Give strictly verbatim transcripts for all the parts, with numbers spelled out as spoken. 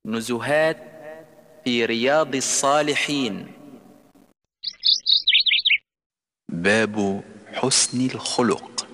نزهات في رياض الصالحين. باب حسن الخلق.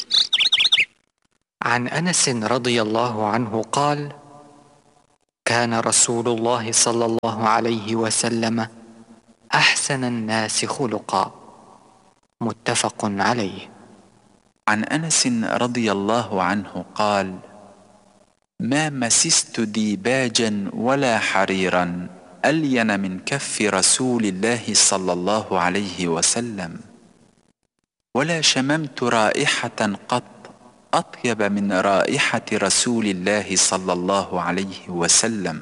عن أنس رضي الله عنه قال: كان رسول الله صلى الله عليه وسلم أحسن الناس خلقا. متفق عليه. عن أنس رضي الله عنه قال: ما مسست ديباجا ولا حريرا ألين من كف رسول الله صلى الله عليه وسلم، ولا شممت رائحة قط أطيب من رائحة رسول الله صلى الله عليه وسلم،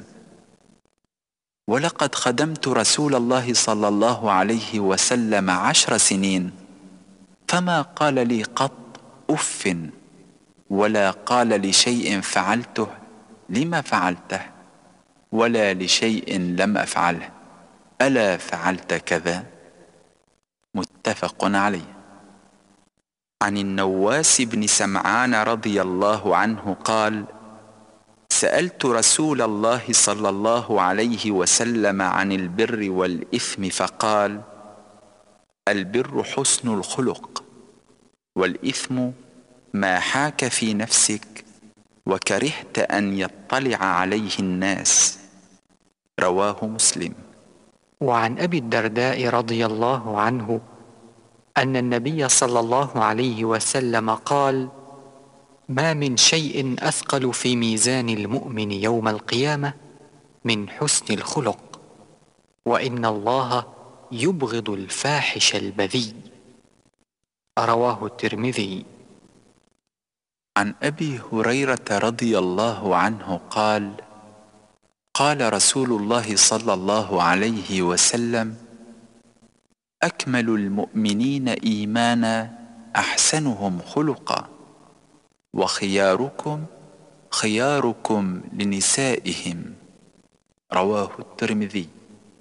ولقد خدمت رسول الله صلى الله عليه وسلم عشر سنين، فما قال لي قط أف، ولا قال لشيء فعلته لم فعلته، ولا لشيء لم أفعله ألا فعلت كذا. متفق عليه. عن النواس بن سمعان رضي الله عنه قال: سألت رسول الله صلى الله عليه وسلم عن البر والإثم فقال: البر حسن الخلق، والإثم ما حاك في نفسك وكرهت أن يطلع عليه الناس. رواه مسلم. وعن أبي الدرداء رضي الله عنه أن النبي صلى الله عليه وسلم قال: ما من شيء أثقل في ميزان المؤمن يوم القيامة من حسن الخلق، وإن الله يبغض الفاحش البذيء. رواه الترمذي. عن أبي هريرة رضي الله عنه قال: قال رسول الله صلى الله عليه وسلم: أكمل المؤمنين إيمانا أحسنهم خلقا، وخياركم خياركم لنسائهم. رواه الترمذي.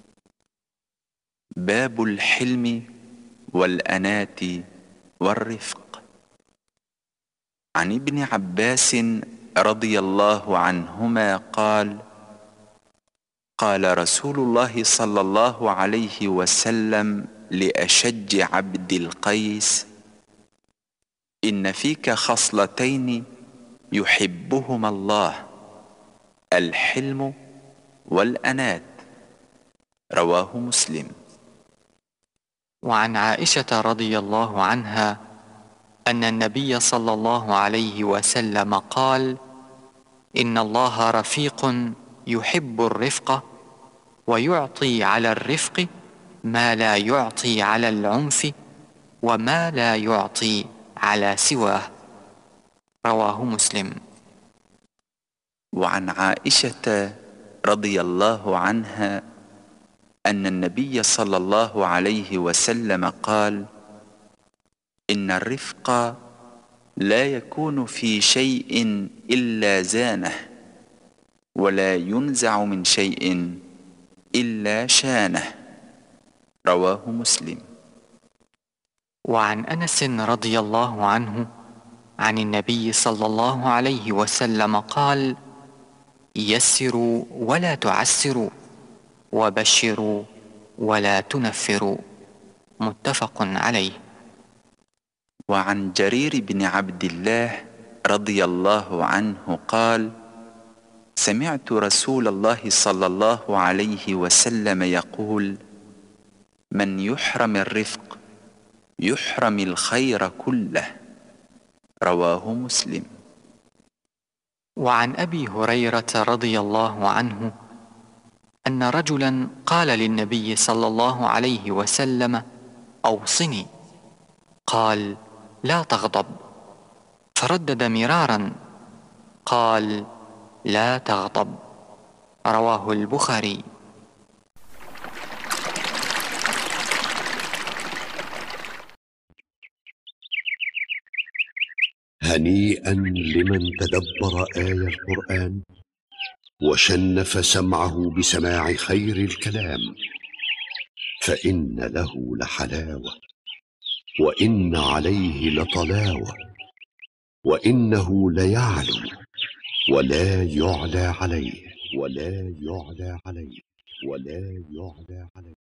باب الحلم والأنات والرفق. عن ابن عباس رضي الله عنهما قال: قال رسول الله صلى الله عليه وسلم لأشج عبد القيس: إن فيك خصلتين يحبهما الله، الحلم والأنات. رواه مسلم. وعن عائشة رضي الله عنها أن النبي صلى الله عليه وسلم قال: إن الله رفيق يحب الرفق، ويعطي على الرفق ما لا يعطي على العنف، وما لا يعطي على سواه. رواه مسلم. وعن عائشة رضي الله عنها أن النبي صلى الله عليه وسلم قال: إن الرفق لا يكون في شيء إلا زانه، ولا ينزع من شيء إلا شانه. رواه مسلم. وعن أنس رضي الله عنه عن النبي صلى الله عليه وسلم قال: يسروا ولا تعسروا، وبشروا ولا تنفروا. متفق عليه. وعن جرير بن عبد الله رضي الله عنه قال: سمعت رسول الله صلى الله عليه وسلم يقول: من يحرم الرفق يحرم الخير كله. رواه مسلم. وعن أبي هريرة رضي الله عنه أن رجلا قال للنبي صلى الله عليه وسلم: أوصني. قال: لا تغضب. فردد مرارا قال: لا تغضب. رواه البخاري. هنيئا لمن تدبر آي القرآن وشنف سمعه بسماع خير الكلام، فإن له لحلاوة، وإن عليه لطلاوة، وإنه ليعلو ولا يعلى عليه. ولا يعلى عليه ولا يعلى عليه